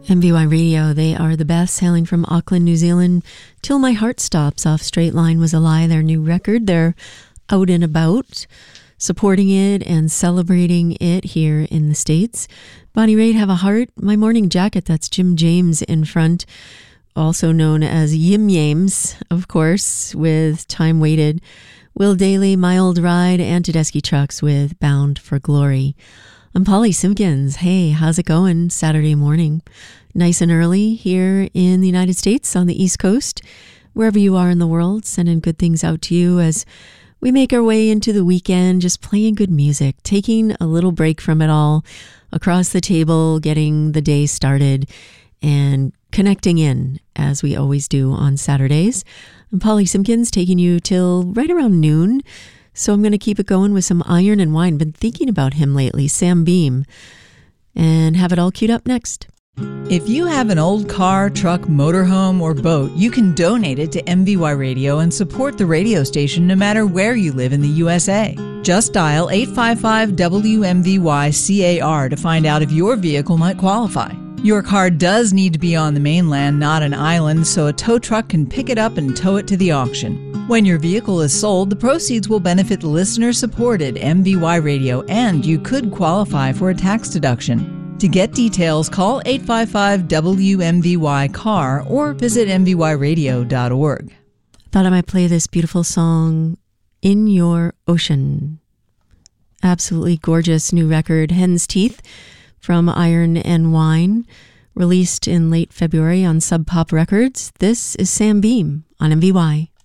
MVY Radio, they are the best, hailing from Auckland, New Zealand. Till My Heart Stops off Straight Line Was a Lie, their new record. They're out and about, supporting it and celebrating it here in the States. Bonnie Raitt, Have a Heart. My Morning Jacket, that's Jim James in front, also known as Yim Yames, of course, with Time Waited. Will Daly, My Old Ride, and Tedeschi Trucks with Bound for Glory. I'm Polly Simpkins. Hey, how's it going? Saturday morning. Nice and early here in the United States on the East Coast. Wherever you are in the world, sending good things out to you as we make our way into the weekend, just playing good music, taking a little break from it all, across the table, getting the day started, and connecting in as we always do on Saturdays. I'm Polly Simpkins, taking you till right around noon. So I'm going to keep it going with some Iron and Wine. Been thinking about him lately, Sam Beam, and have it all queued up next. If you have an old car, truck, motorhome, or boat, you can donate it to MVY Radio and support the radio station no matter where you live in the USA. Just dial 855-WMVY-CAR to find out if your vehicle might qualify. Your car does need to be on the mainland, not an island, so a tow truck can pick it up and tow it to the auction. When your vehicle is sold, the proceeds will benefit listener-supported MVY Radio, and you could qualify for a tax deduction. To get details, call 855-WMVY-CAR or visit mvyradio.org. Thought I might play this beautiful song, In Your Ocean. Absolutely gorgeous new record, Hen's Teeth, from Iron and Wine, released in late February on Sub Pop Records. This is Sam Beam on MVY.